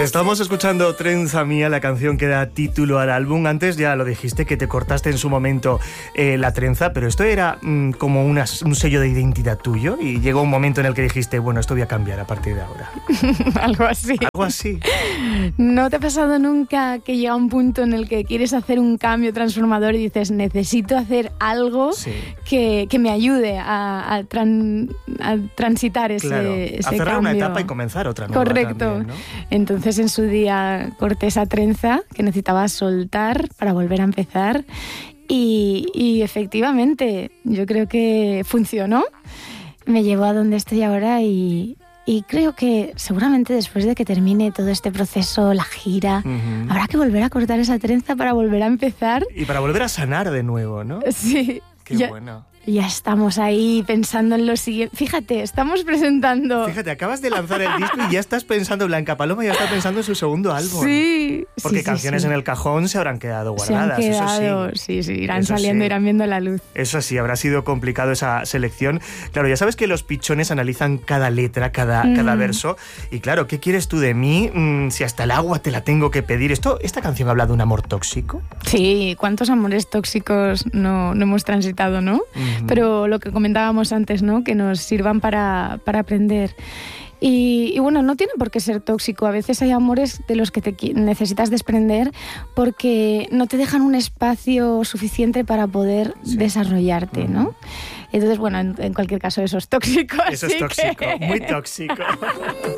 Estamos escuchando Trenza Mía, la canción que da título al álbum. Antes ya lo dijiste, que te cortaste en su momento la trenza, pero esto era como un sello de identidad tuyo, y llegó un momento en el que dijiste, bueno, esto voy a cambiar a partir de ahora. Algo así. Algo así. ¿No te ha pasado nunca que llega un punto en el que quieres hacer un cambio transformador y dices, necesito hacer algo que me ayude a transitar ese a cerrar cambio? una etapa y comenzar otra nueva. Correcto. También, ¿no? Entonces en su día corté esa trenza que necesitaba soltar para volver a empezar y efectivamente yo creo que funcionó. Me llevó a donde estoy ahora y creo que seguramente después de que termine todo este proceso, la gira, habrá que volver a cortar esa trenza para volver a empezar. Y para volver a sanar de nuevo, ¿no? Sí. Qué bueno. Ya estamos ahí pensando en lo siguiente. Fíjate, estamos presentando... Fíjate, acabas de lanzar el disco y ya estás pensando, Blanca Paloma ya está pensando en su segundo álbum. Sí. Porque canciones en el cajón se habrán quedado guardadas. Se han quedado, eso sí. Sí, irán saliendo, irán viendo la luz. Eso sí, habrá sido complicado esa selección. Claro, ya sabes que los pichones analizan cada letra, cada verso. Y claro, ¿qué quieres tú de mí si hasta el agua te la tengo que pedir? ¿Esta canción habla de un amor tóxico? Sí, ¿cuántos amores tóxicos no hemos transitado, no? Pero lo que comentábamos antes, ¿no? Que nos sirvan para aprender. Y bueno, no tiene por qué ser tóxico. A veces hay amores de los que te necesitas desprender porque no te dejan un espacio suficiente para poder desarrollarte, ¿no? Entonces, bueno, en cualquier caso eso es tóxico. Eso es tóxico, muy tóxico.